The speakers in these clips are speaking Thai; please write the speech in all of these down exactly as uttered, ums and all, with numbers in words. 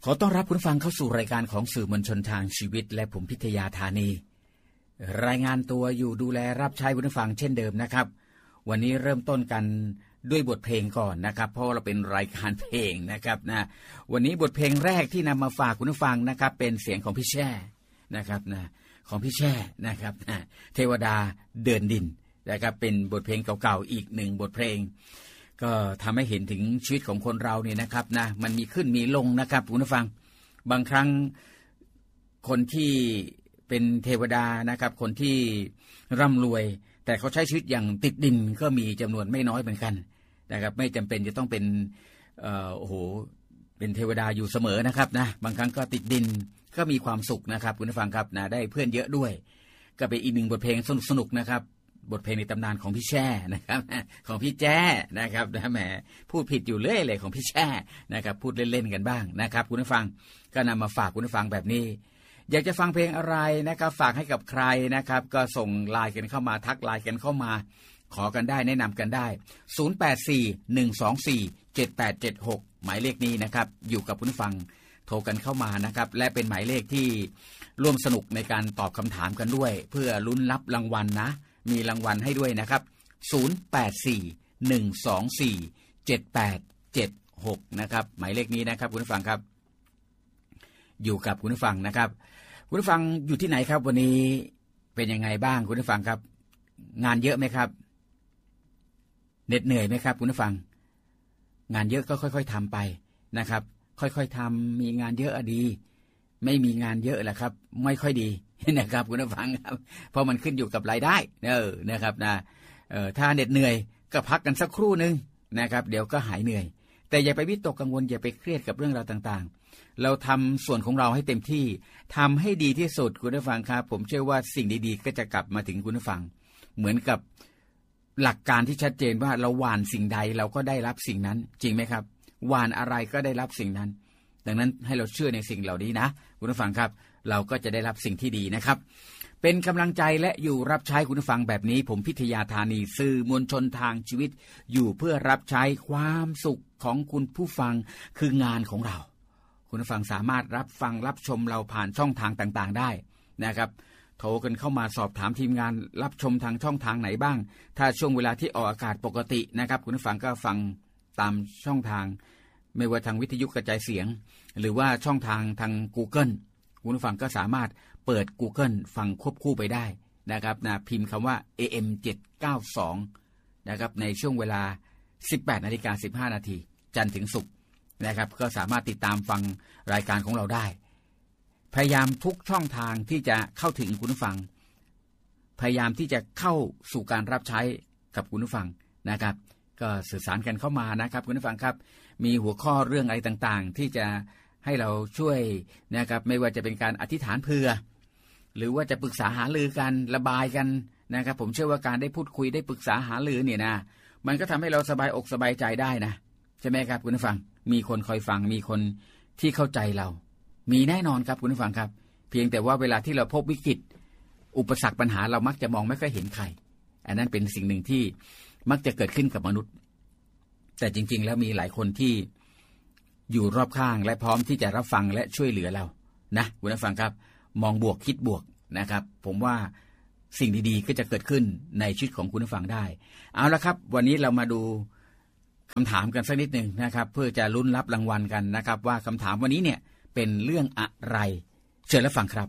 ขอต้อนรับคุณฟังเข้าสู่รายการของสื่อมวลชนทางชีวิตและผมพิทยาธานีรายงานตัวอยู่ดูแลรับใช้คุณฟังเช่นเดิมนะครับวันนี้เริ่มต้นกันด้วยบทเพลงก่อนนะครับเพราะเราเป็นรายการเพลงนะครับนะวันนี้บทเพลงแรกที่นำมาฝากคุณฟังนะครับเป็นเสียงของพี่แช่นะครับนะของพี่แช่นะครับนะเทวดาเดินดินนะครับเป็นบทเพลงเก่าๆอีกหนึ่งบทเพลงก็ทำให้เห็นถึงชีวิตของคนเราเนี่ยนะครับนะมันมีขึ้นมีลงนะครับคุณผู้ฟังบางครั้งคนที่เป็นเทวดานะครับคนที่ร่ำรวยแต่เขาใช้ชีวิตอย่างติดดินก็มีจำนวนไม่น้อยเหมือนกันนะครับไม่จำเป็นจะต้องเป็นเอ่อโอ้โหเป็นเทวดาอยู่เสมอนะครับนะบางครั้งก็ติดดินก็มีความสุขนะครับคุณผู้ฟังครับนะได้เพื่อนเยอะด้วยก็เป็นอีกหนึ่งบทเพลงสนุกๆนะครับบทเพลงในตำนานของพี่แช่นะครับของพี่แจ้นะครับนะแหมพูดผิดอยู่เรื่อยเลยของพี่แช่นะครับพูดเล่นๆกันบ้างนะครับคุณผู้ฟังก็นำมาฝากคุณผู้ฟังแบบนี้อยากจะฟังเพลงอะไรนะครับฝากให้กับใครนะครับก็ส่งไลน์กันเข้ามาทักไลน์กันเข้ามาขอกันได้แนะนำกันได้ศูนย์ แปด สี่ หนึ่ง สอง สี่ เจ็ด แปด เจ็ด หกหมายเลขนี้นะครับอยู่กับคุณผู้ฟังโทรกันเข้ามานะครับและเป็นหมายเลขที่ร่วมสนุกในการตอบคำถามกันด้วยเพื่อลุ้นรับรางวัลนะมีรางวัลให้ด้วยนะครับศูนย์ แปด สี่ หนึ่ง สอง สี่ เจ็ด แปด เจ็ด หกนะครับหมายเลขนี้นะครับคุณผู้ฟังครับอยู่กับคุณผู้ฟังนะครับคุณผู้ฟังอยู่ที่ไหนครับวันนี้เป็นยังไงบ้างคุณผู้ฟังครับงานเยอะไหมครับเหน็ดเหนื่อยไหมครับคุณผู้ฟังงานเยอะก็ค่อยๆทำไปนะครับค่อยๆทำมีงานเยอะดีไม่มีงานเยอะแหละครับไม่ค่อยดีนะครับคุณผู้ฟังครับเพราะมันขึ้นอยู่กับรายได้เออนะครับนะเออถ้าเหน็ดเหนื่อยก็พักกันสักครู่นึงนะครับเดี๋ยวก็หายเหนื่อยแต่อย่าไปวิตกกังวลอย่าไปเครียดกับเรื่องราวต่างๆเราทำส่วนของเราให้เต็มที่ทำให้ดีที่สุดคุณผู้ฟังครับผมเชื่อว่าสิ่งดีๆก็จะกลับมาถึงคุณผู้ฟังเหมือนกับหลักการที่ชัดเจนว่าเราหว่านสิ่งใดเราก็ได้รับสิ่งนั้นจริงไหมครับหว่านอะไรก็ได้รับสิ่งนั้นดังนั้นให้เราเชื่อในสิ่งเหล่านี้นะคุณผู้ฟังครับเราก็จะได้รับสิ่งที่ดีนะครับเป็นกำลังใจและอยู่รับใช้คุณผู้ฟังแบบนี้ผมพิทยาธานีสื่อมวลชนทางชีวิตอยู่เพื่อรับใช้ความสุขของคุณผู้ฟังคืองานของเราคุณผู้ฟังสามารถรับฟังรับชมเราผ่านช่องทางต่างๆได้นะครับโทรกันเข้ามาสอบถามทีมงานรับชมทางช่องทางไหนบ้างถ้าช่วงเวลาที่ออกอากาศปกตินะครับคุณผู้ฟังก็ฟังตามช่องทางไม่ว่าทางวิทยุกระจายเสียงหรือว่าช่องทางทาง Google คุณผู้ฟังก็สามารถเปิด Google ฟังควบคู่ไปได้นะครับนะพิมพ์คำว่า เอ เอ็ม เจ็ดร้อยเก้าสิบสอง นะครับในช่วงเวลา สิบแปดนาฬิกาสิบห้านาทีจันทร์ถึงศุกร์นะครับก็สามารถติดตามฟังรายการของเราได้พยายามทุกช่องทางที่จะเข้าถึงคุณผู้ฟังพยายามที่จะเข้าสู่การรับใช้กับคุณผู้ฟังนะครับก็สื่อสารกันเข้ามานะครับคุณผู้ฟังครับมีหัวข้อเรื่องอะไรต่างๆที่จะให้เราช่วยนะครับไม่ว่าจะเป็นการอธิษฐานเผื่อหรือว่าจะปรึกษาหารือกันระบายกันนะครับผมเชื่อว่าการได้พูดคุยได้ปรึกษาหารือเนี่ยนะมันก็ทำให้เราสบายอกสบายใจได้นะใช่ไหมครับคุณผู้ฟังมีคนคอยฟังมีคนที่เข้าใจเรามีแน่นอนครับคุณผู้ฟังครับเพียงแต่ว่าเวลาที่เราพบวิกฤตอุปสรรคปัญหาเรามักจะมองไม่ค่อยเห็นใครอันนั้นเป็นสิ่งหนึ่งที่มักจะเกิดขึ้นกับมนุษย์แต่จริงๆแล้วมีหลายคนที่อยู่รอบข้างและพร้อมที่จะรับฟังและช่วยเหลือเรานะคุณผู้ฟังครับมองบวกคิดบวกนะครับผมว่าสิ่งดีๆก็จะเกิดขึ้นในชีวิตของคุณผู้ฟังได้เอาละครับวันนี้เรามาดูคำถามกันสักนิดหนึ่งนะครับเพื่อจะลุ้นรับรางวัลกันนะครับว่าคำถามวันนี้เนี่ยเป็นเรื่องอะไรเชิญรับฟังครับ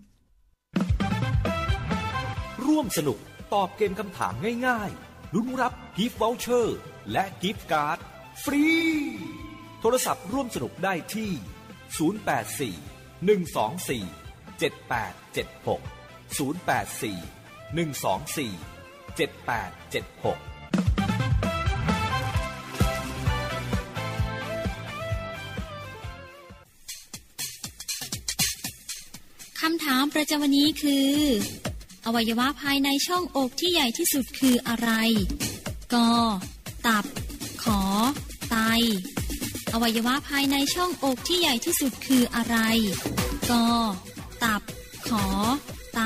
ร่วมสนุกตอบเกมคำถามง่ายๆลุ้นรับกิฟต์วอเชอร์และกิฟต์การ์ดฟรีโทรศัพท์ร่วมสนุกได้ที่ศูนย์ แปด สี่ หนึ่ง สอง สี่ เจ็ด แปด เจ็ด หก ศูนย์ แปด สี่ หนึ่ง สอง สี่ เจ็ด แปด เจ็ด หกคำถามประจำวันนี้คืออวัยวะภายในช่องอกที่ใหญ่ที่สุดคืออะไรกตับขอไตอวัยวะภายในช่องอกที่ใหญ่ที่สุดคืออะไรกตับขอไต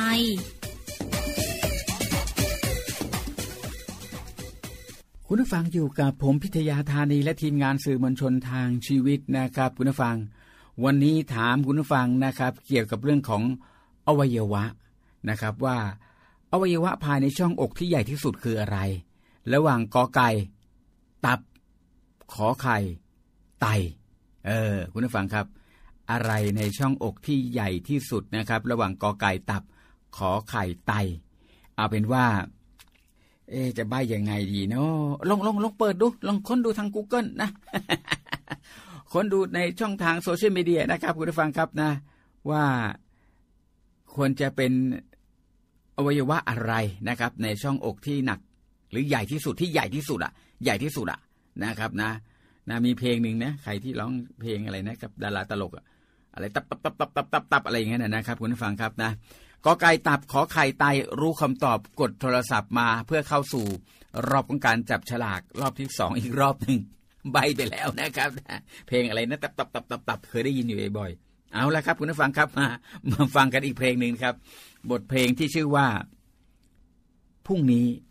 คุณผู้ฟังอยู่กับผมพิทยาธานีและทีมงานสื่อมวลชนทางชีวิตนะครับคุณผู้ฟังวันนี้ถามคุณผู้ฟังนะครับเกี่ยวกับเรื่องของอวัยวะนะครับว่าอวัยวะภายในช่องอกที่ใหญ่ที่สุดคืออะไรระหว่างกอไก่ตับขอไข่ไตเออคุณผู้ฟังครับอะไรในช่องอกที่ใหญ่ที่สุดนะครับระหว่างกอไก่ตับขอไข่ไตเอาเป็นว่าเอ๊ะจะใบ้ยังไงดีเนาะลองลองลองเปิดดูลองค้นดูทาง Google นะ ค้นดูในช่องทางโซเชียลมีเดียนะครับคุณผู้ฟังครับนะว่าควรจะเป็นอวัยวะอะไรนะครับในช่องอกที่หนักหรือใหญ่ที่สุดที่ใหญ่ที่สุดอ่ะใหญ่ที่สุดอ่ะนะครับนะนะมีเพลงหนึ่งนะใครที่ร้องเพลงอะไรนะกับดาราตลกอ่ะอะไรตับตับตับตับตับตับตับอะไรอย่างเงี้ยนะครับคุณผู้ฟังครับนะกอไก่ตับขอไข่ไตรู้คำตอบกดโทรศัพท์มาเพื่อเข้าสู่รอบของการจับฉลากรอบที่สองอีกรอบหนึ่งใบไปแล้วนะครับเพลงอะไรนะตับตับตับตับตับเคยได้ยินอยู่บ่อยๆเอาละครับคุณผู้ฟังครับมามาฟังกันอีกเพลงหนึ่งครับบทเพลงที่ชื่อว่าพรุ่งนี้